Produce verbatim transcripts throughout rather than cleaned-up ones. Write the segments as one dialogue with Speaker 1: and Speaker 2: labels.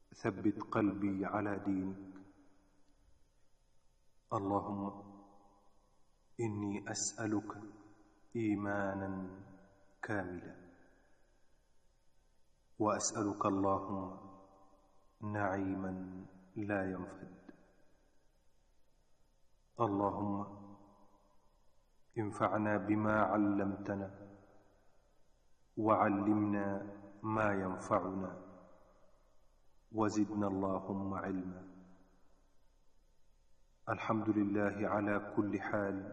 Speaker 1: ثبت قلبي على دينك. اللهم إني أسألك إيمانا كاملا، وأسألك اللهم نعيما لا ينفد. اللهم انفعنا بما علمتنا، وعلمنا ما ينفعنا، وزدنا اللهم علما. الحمد لله على كل حال،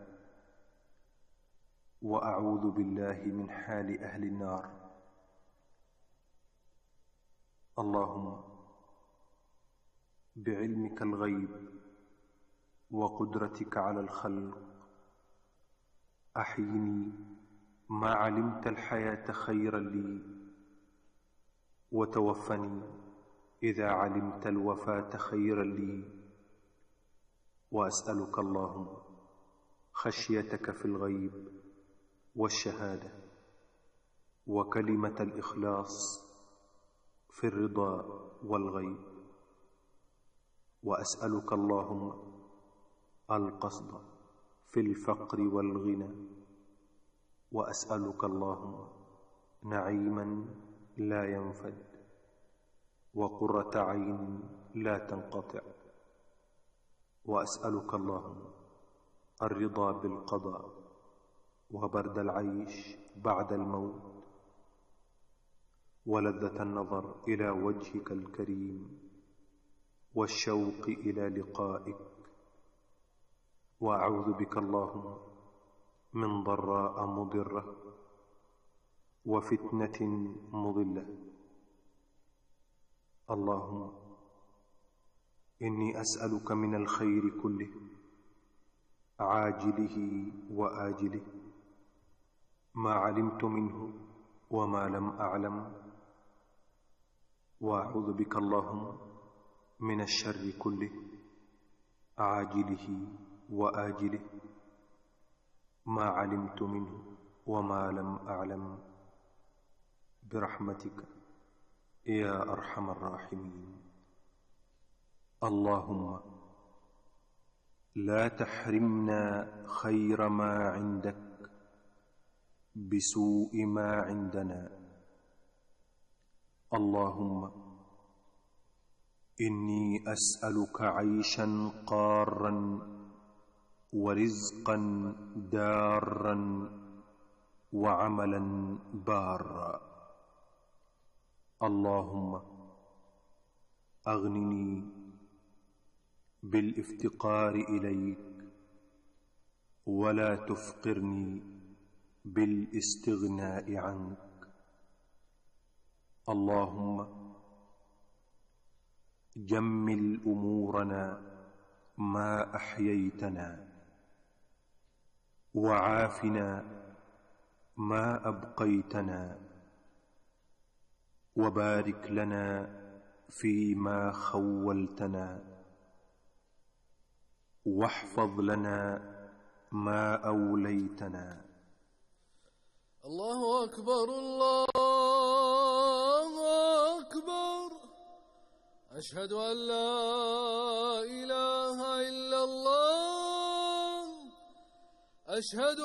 Speaker 1: وأعوذ بالله من حال أهل النار. اللهم بعلمك الغيب وقدرتك على الخلق أحيني ما علمت الحياة خيرا لي، وتوفني إذا علمت الوفاة خيرا لي. وأسألك اللهم خشيتك في الغيب والشهادة، وكلمة الإخلاص في الرضا والغيب. وأسألك اللهم القصد في الفقر والغنى. وأسألك اللهم نعيما لا ينفد، وقرة عين لا تنقطع. وأسألك اللهم الرضا بالقضاء، وبرد العيش بعد الموت، ولذة النظر إلى وجهك الكريم، والشوق إلى لقائك. وأعوذ بك اللهم من ضراء مضرة، وفتنة مضلة. اللهم إني أسألك من الخير كله، عاجله وآجله، ما علمت منه وما لم أعلم. وأعوذ بك اللهم من الشر كله، عاجله وآجله، ما علمت منه وما لم أعلم، برحمتك يا أرحم الراحمين. اللهم لا تحرمنا خير ما عندك بسوء ما عندنا. اللهم إني أسألك عيشا قارا، ورزقا دارا، وعملا بارا. اللهم أغنني بالافتقار إليك، ولا تفقرني بالاستغناء عنك. اللهم جمل أمورنا ما أحييتنا، وعافنا ما أبقيتنا، وبارك لنا فيما خولتنا، واحفظ لنا ما أوليتنا.
Speaker 2: الله أكبر، الله أكبر، أشهد أن لا إله إلا الله، أشهد